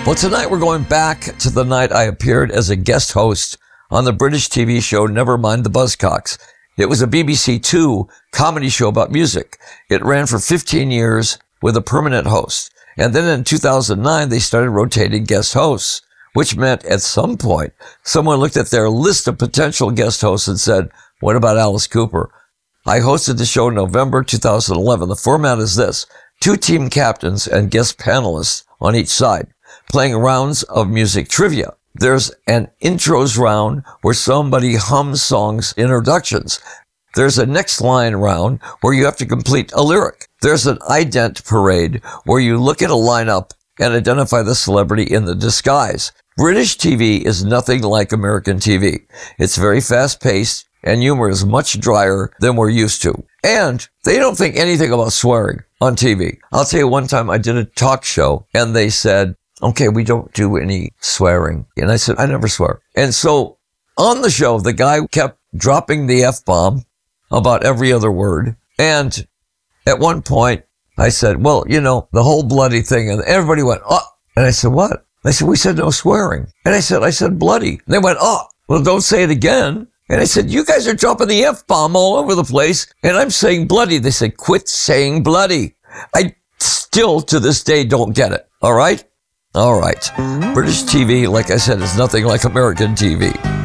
Well, tonight we're going back to the night I appeared as a guest host on the British TV show Never Mind the Buzzcocks. It was a BBC Two comedy show about music. It ran for 15 years with a permanent host. And then in 2009, they started rotating guest hosts, which meant at some point, someone looked at their list of potential guest hosts and said, what about Alice Cooper? I hosted the show in November 2011. The format is this: 2 team captains and guest panelists on each side, playing rounds of music trivia. There's an intros round where somebody hums songs introductions. There's a next line round where you have to complete a lyric. There's an ident parade where you look at a lineup and identify the celebrity in the disguise. British TV is nothing like American TV. It's very fast-paced and humor is much drier than we're used to. And they don't think anything about swearing on TV. I'll tell you, one time I did a talk show and they said, okay, we don't do any swearing. And I said, I never swear. And so on the show, the guy kept dropping the F-bomb about every other word. And at one point, I said, well, you know, the whole bloody thing. And everybody went, oh. And I said, what? I said, we said no swearing. And I said bloody. And they went, oh, well, don't say it again. And I said, you guys are dropping the F-bomb all over the place. And I'm saying bloody. They said, quit saying bloody. I still, to this day, don't get it. All right? All right. British TV, like I said, is nothing like American TV.